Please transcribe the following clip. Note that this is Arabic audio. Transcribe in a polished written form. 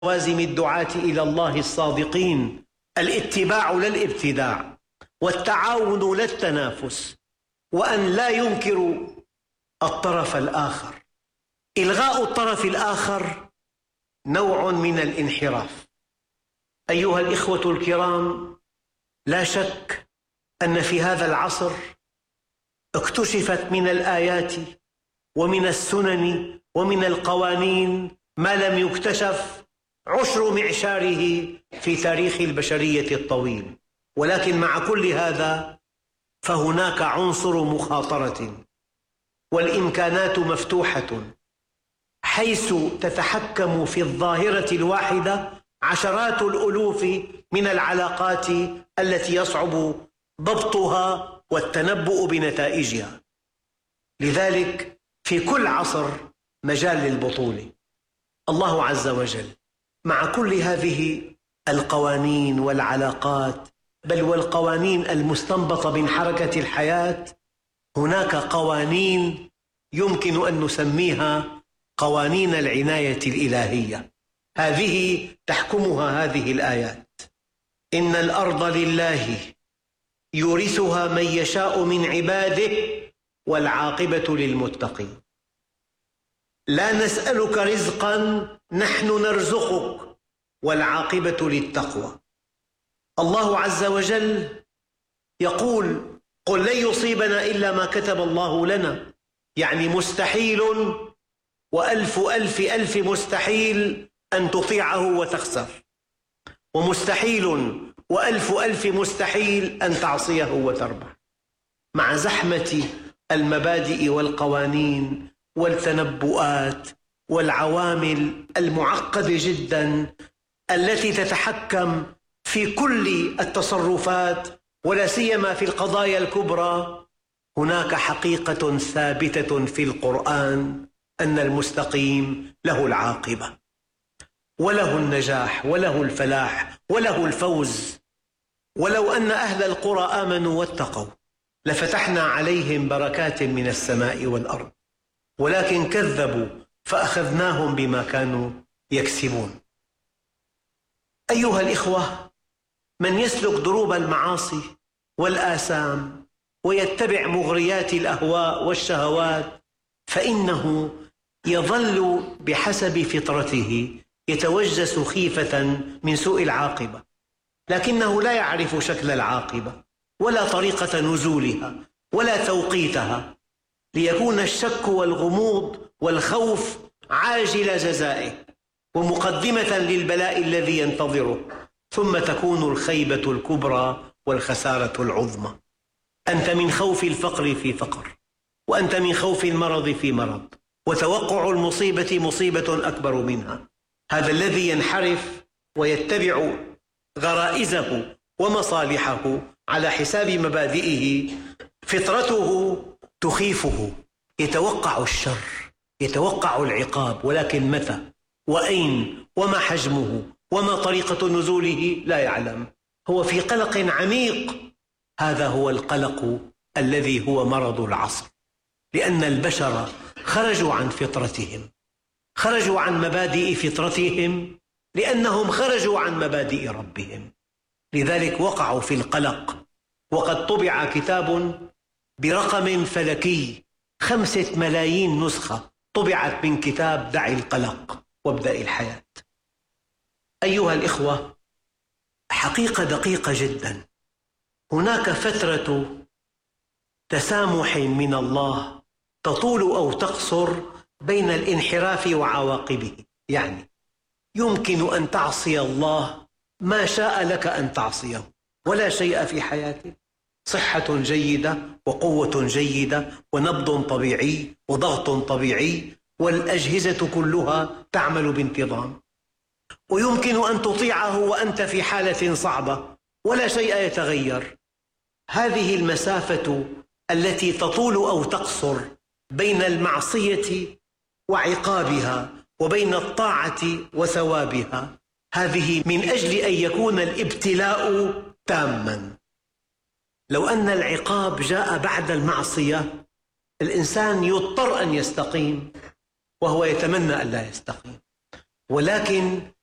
لوازم الدعاة إلى الله الصادقين: الاتباع لا الابتداع، والتعاون لا التنافس، وأن لا ينكروا الطرف الآخر. إلغاء الطرف الآخر نوع من الانحراف. أيها الإخوة الكرام، لا شك أن في هذا العصر اكتشفت من الآيات ومن السنن ومن القوانين ما لم يكتشف عشر معشاره في تاريخ البشرية الطويل. ولكن مع كل هذا فهناك عنصر مخاطرة، والإمكانات مفتوحة، حيث تتحكم في الظاهرة الواحدة عشرات الألوف من العلاقات التي يصعب ضبطها والتنبؤ بنتائجها. لذلك في كل عصر مجال للبطولة. الله عز وجل مع كل هذه القوانين والعلاقات، بل والقوانين المستنبطة من حركة الحياة، هناك قوانين يمكن أن نسميها قوانين العناية الإلهية. هذه تحكمها هذه الآيات: إن الأرض لله يورثها من يشاء من عباده والعاقبة للمتقين. لا نسألك رزقا نحن نرزقك والعاقبة للتقوى. الله عز وجل يقول: قل لن يصيبنا إلا ما كتب الله لنا. يعني مستحيل وألف ألف ألف مستحيل أن تطيعه وتخسر، ومستحيل وألف ألف مستحيل أن تعصيه وتربح. مع زحمة المبادئ والقوانين والتنبؤات والعوامل المعقدة جدا التي تتحكم في كل التصرفات ولا سيما في القضايا الكبرى، هناك حقيقة ثابتة في القرآن: أن المستقيم له العاقبة وله النجاح وله الفلاح وله الفوز. ولو أن أهل القرى آمنوا واتقوا لفتحنا عليهم بركات من السماء والأرض، ولكن كذبوا فأخذناهم بما كانوا يكسبون. أيها الإخوة، من يسلك دروب المعاصي والآثام ويتبع مغريات الأهواء والشهوات فإنه يظل بحسب فطرته يتوجس خيفة من سوء العاقبة، لكنه لا يعرف شكل العاقبة ولا طريقة نزولها ولا توقيتها، ليكون الشك والغموض والخوف عاجل جزائه ومقدمة للبلاء الذي ينتظره، ثم تكون الخيبة الكبرى والخسارة العظمى. أنت من خوف الفقر في فقر، وأنت من خوف المرض في مرض، وتوقع المصيبة مصيبة أكبر منها. هذا الذي ينحرف ويتبع غرائزه ومصالحه على حساب مبادئه فطرته تخيفه، يتوقع الشر، يتوقع العقاب، ولكن متى وأين وما حجمه وما طريقة نزوله لا يعلم. هو في قلق عميق. هذا هو القلق الذي هو مرض العصر، لأن البشر خرجوا عن فطرتهم، خرجوا عن مبادئ فطرتهم، لأنهم خرجوا عن مبادئ ربهم، لذلك وقعوا في القلق. وقد طبع كتاب برقم فلكي 5 ملايين نسخة طبعت من كتاب دع القلق وابدأ الحياة. أيها الإخوة، حقيقة دقيقة جدا: هناك فترة تسامح من الله تطول أو تقصر بين الانحراف وعواقبه. يعني يمكن أن تعصي الله ما شاء لك أن تعصيه ولا شيء في حياتك، صحة جيدة وقوة جيدة ونبض طبيعي وضغط طبيعي والأجهزة كلها تعمل بانتظام، ويمكن أن تطيعه وأنت في حالة صعبة ولا شيء يتغير. هذه المسافة التي تطول أو تقصر بين المعصية وعقابها وبين الطاعة وثوابها، هذه من أجل أن يكون الابتلاء تاماً. لو أن العقاب جاء بعد المعصية الإنسان يضطر أن يستقيم، وهو يتمنى أن لا يستقيم، ولكن